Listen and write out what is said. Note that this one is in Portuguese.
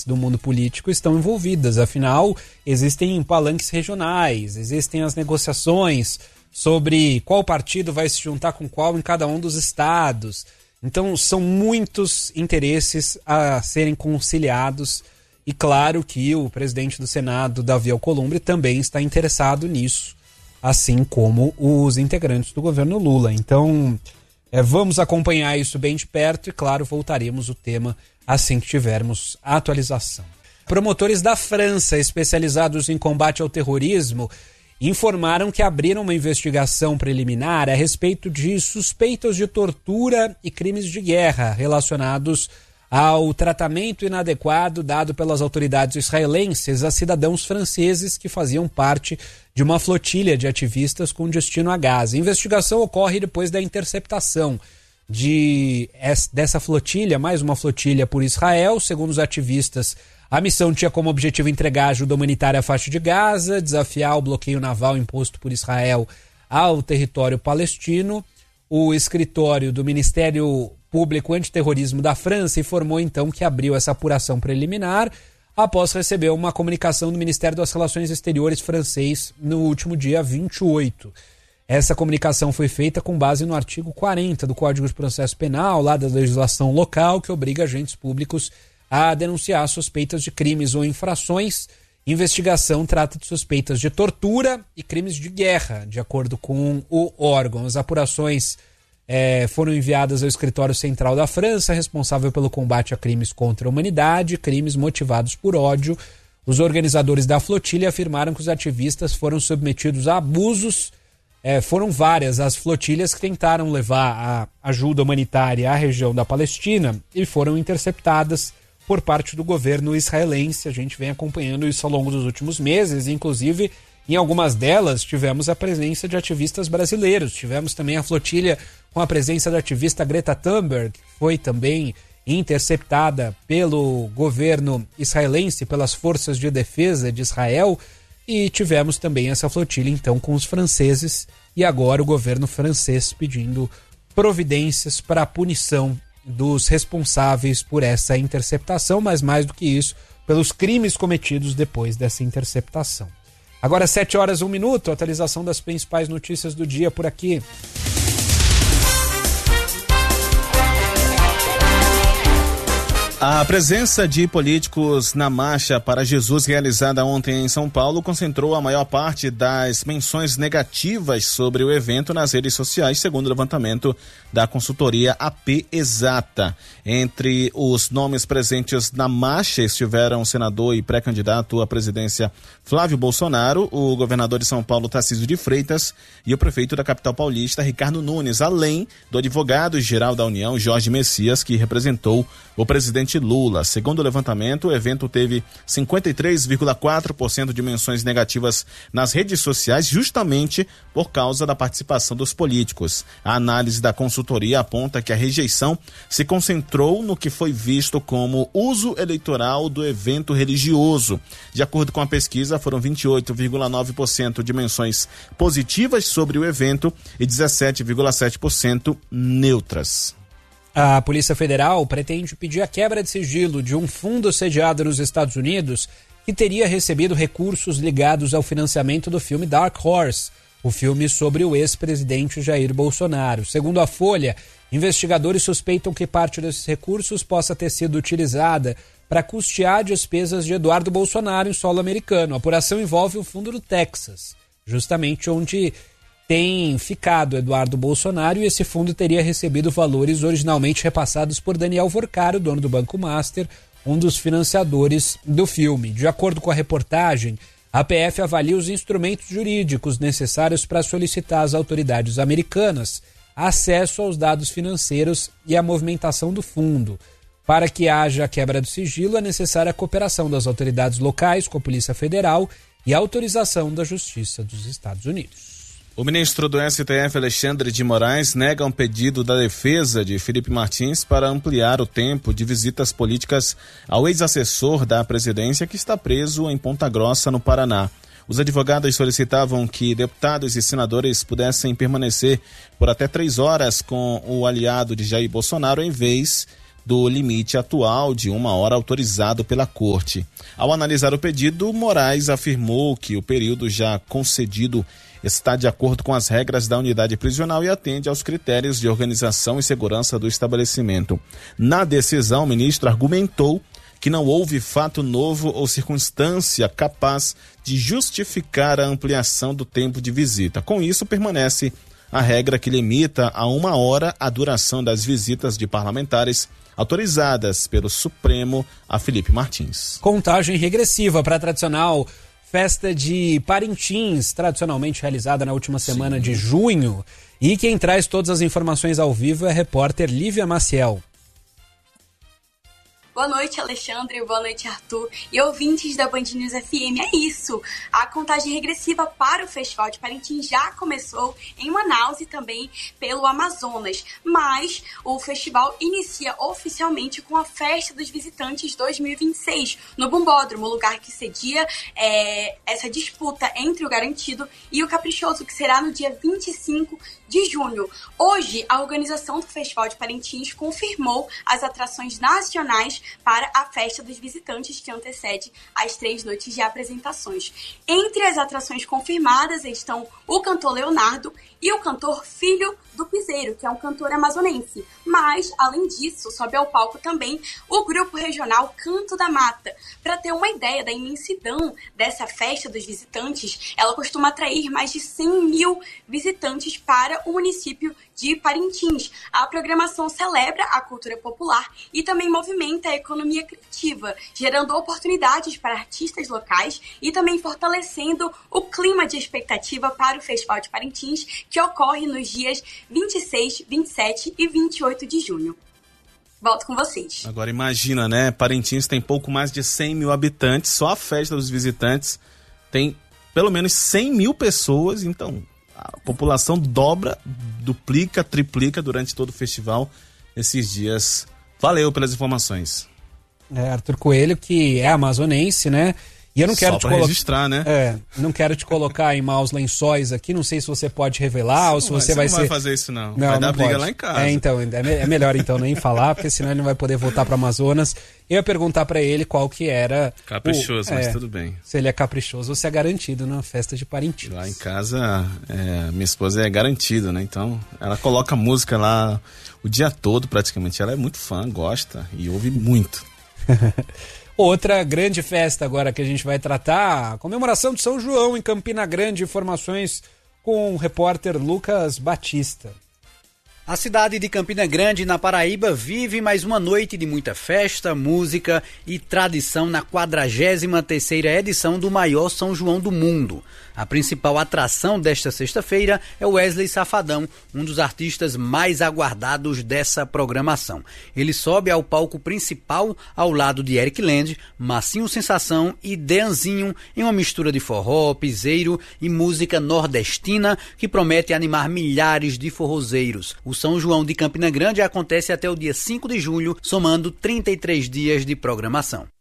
importantes do mundo político estão envolvidas. Afinal, existem palanques regionais, existem as negociações sobre qual partido vai se juntar com qual em cada um dos estados. Então, são muitos interesses a serem conciliados e claro que o presidente do Senado, Davi Alcolumbre, também está interessado nisso, assim como os integrantes do governo Lula. Então, vamos acompanhar isso bem de perto e, claro, voltaremos o tema assim que tivermos a atualização. Promotores da França, especializados em combate ao terrorismo, informaram que abriram uma investigação preliminar a respeito de suspeitas de tortura e crimes de guerra relacionados ao tratamento inadequado dado pelas autoridades israelenses a cidadãos franceses que faziam parte de uma flotilha de ativistas com destino a Gaza. A investigação ocorre depois da interceptação dessa flotilha, mais uma flotilha por Israel. Segundo os ativistas, a missão tinha como objetivo entregar ajuda humanitária à faixa de Gaza, desafiar o bloqueio naval imposto por Israel ao território palestino. O escritório do Ministério Público Antiterrorismo da França informou então que abriu essa apuração preliminar após receber uma comunicação do Ministério das Relações Exteriores francês no último dia 28. Essa comunicação foi feita com base no artigo 40 do Código de Processo Penal, lá da legislação local, que obriga agentes públicos a denunciar suspeitas de crimes ou infrações. Investigação trata de suspeitas de tortura e crimes de guerra, de acordo com o órgão. As apurações foram enviadas ao Escritório Central da França, responsável pelo combate a crimes contra a humanidade, crimes motivados por ódio. Os organizadores da flotilha afirmaram que os ativistas foram submetidos a abusos. Foram várias as flotilhas que tentaram levar a ajuda humanitária à região da Palestina e foram interceptadas por parte do governo israelense. A gente vem acompanhando isso ao longo dos últimos meses, inclusive em algumas delas tivemos a presença de ativistas brasileiros. Tivemos também a flotilha com a presença da ativista Greta Thunberg, que foi também interceptada pelo governo israelense, pelas forças de defesa de Israel. E tivemos também essa flotilha, então, com os franceses, e agora o governo francês pedindo providências para a punição dos responsáveis por essa interceptação, mas mais do que isso, pelos crimes cometidos depois dessa interceptação. Agora 7h01, atualização das principais notícias do dia por aqui. A presença de políticos na Marcha para Jesus realizada ontem em São Paulo concentrou a maior parte das menções negativas sobre o evento nas redes sociais, segundo o levantamento da consultoria AP Exata. Entre os nomes presentes na marcha estiveram o senador e pré-candidato à presidência Flávio Bolsonaro, o governador de São Paulo Tarcísio de Freitas e o prefeito da capital paulista Ricardo Nunes, além do advogado-geral da União Jorge Messias, que representou o presidente Lula. Segundo o levantamento, o evento teve 53,4% de menções negativas nas redes sociais, justamente por causa da participação dos políticos. A análise da consultoria aponta que a rejeição se concentrou no que foi visto como uso eleitoral do evento religioso. De acordo com a pesquisa, foram 28,9% de menções positivas sobre o evento e 17,7% neutras. A Polícia Federal pretende pedir a quebra de sigilo de um fundo sediado nos Estados Unidos que teria recebido recursos ligados ao financiamento do filme Dark Horse, o filme sobre o ex-presidente Jair Bolsonaro. Segundo a Folha, investigadores suspeitam que parte desses recursos possa ter sido utilizada para custear despesas de Eduardo Bolsonaro em solo americano. A apuração envolve o fundo do Texas, justamente onde tem ficado Eduardo Bolsonaro, e esse fundo teria recebido valores originalmente repassados por Daniel Vorcaro, dono do Banco Master, um dos financiadores do filme. De acordo com a reportagem, a PF avalia os instrumentos jurídicos necessários para solicitar às autoridades americanas acesso aos dados financeiros e à movimentação do fundo. Para que haja a quebra do sigilo, é necessária a cooperação das autoridades locais com a Polícia Federal e a autorização da Justiça dos Estados Unidos. O ministro do STF, Alexandre de Moraes, nega um pedido da defesa de Felipe Martins para ampliar o tempo de visitas políticas ao ex-assessor da presidência que está preso em Ponta Grossa, no Paraná. Os advogados solicitavam que deputados e senadores pudessem permanecer por até 3 horas com o aliado de Jair Bolsonaro, em vez do limite atual de 1 hora autorizado pela Corte. Ao analisar o pedido, Moraes afirmou que o período já concedido está de acordo com as regras da unidade prisional e atende aos critérios de organização e segurança do estabelecimento. Na decisão, o ministro argumentou que não houve fato novo ou circunstância capaz de justificar a ampliação do tempo de visita. Com isso, permanece a regra que limita a 1 hora a duração das visitas de parlamentares autorizadas pelo Supremo a Felipe Martins. Contagem regressiva para a tradicional festa de Parintins, tradicionalmente realizada na última semana de junho. E quem traz todas as informações ao vivo é a repórter Lívia Maciel. Boa noite, Alexandre. Boa noite, Arthur. E ouvintes da Band News FM, é isso. A contagem regressiva para o Festival de Parintins já começou em Manaus e também pelo Amazonas. Mas o festival inicia oficialmente com a Festa dos Visitantes 2026, no Bumbódromo, lugar que cedia essa disputa entre o Garantido e o Caprichoso, que será no dia 25 de junho. Hoje, a organização do Festival de Parintins confirmou as atrações nacionais para a Festa dos Visitantes, que antecede as 3 noites de apresentações. Entre as atrações confirmadas estão o cantor Leonardo e o cantor Filho do Piseiro, que é um cantor amazonense. Mas, além disso, sobe ao palco também o grupo regional Canto da Mata. Para ter uma ideia da imensidão dessa Festa dos Visitantes, ela costuma atrair mais de 100 mil visitantes para o município de Parintins. A programação celebra a cultura popular e também movimenta a economia criativa, gerando oportunidades para artistas locais e também fortalecendo o clima de expectativa para o Festival de Parintins, que ocorre nos dias 26, 27 e 28 de junho. Volto com vocês. Agora imagina, né? Parintins tem pouco mais de 100 mil habitantes, só a Festa dos Visitantes tem pelo menos 100 mil pessoas, então a população dobra, duplica, triplica durante todo o festival esses dias. Valeu pelas informações. Arthur Coelho, que é amazonense, né? E eu não quero te registrar, né? Não quero te colocar em maus lençóis aqui, não sei se você pode revelar ou se você vai ser... Não vai fazer isso não vai dar briga lá em casa. Então, é melhor então nem falar, porque senão ele não vai poder voltar para Amazonas. Eu ia perguntar para ele qual que era... Caprichoso, mas tudo bem. Se ele é caprichoso ou se é garantido na festa de Parintins. Lá em casa, minha esposa é garantida, né? Então, ela coloca música lá o dia todo praticamente. Ela é muito fã, gosta e ouve muito. Outra grande festa agora que a gente vai tratar, a comemoração de São João em Campina Grande. Informações com o repórter Lucas Batista. A cidade de Campina Grande, na Paraíba, vive mais uma noite de muita festa, música e tradição na 43ª edição do maior São João do mundo. A principal atração desta sexta-feira é Wesley Safadão, um dos artistas mais aguardados dessa programação. Ele sobe ao palco principal ao lado de Eric Land, Massinho Sensação e Deanzinho, em uma mistura de forró, piseiro e música nordestina que promete animar milhares de forrozeiros. O São João de Campina Grande acontece até o dia 5 de julho, somando 33 dias de programação.